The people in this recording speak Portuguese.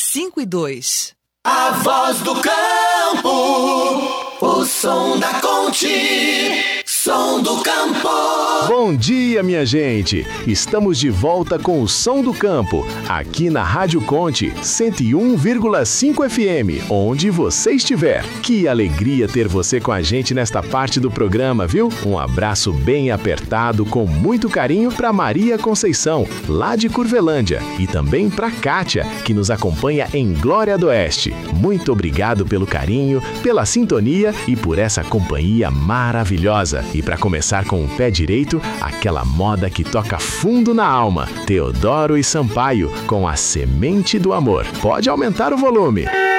5 e 2. A voz do campo, o som da Conte, som do campo. Bom dia, minha gente! Estamos de volta com o Som do Campo, aqui na Rádio Conte 101,5 FM, onde você estiver. Que alegria ter você com a gente nesta parte do programa, viu? Um abraço bem apertado, com muito carinho para Maria Conceição, lá de Curvelândia, e também para Kátia, que nos acompanha em Glória do Oeste. Muito obrigado pelo carinho, pela sintonia e por essa companhia maravilhosa. E para começar com o pé direito, aquela moda que toca fundo na alma, Teodoro e Sampaio, com A Semente do Amor. Pode aumentar o volume.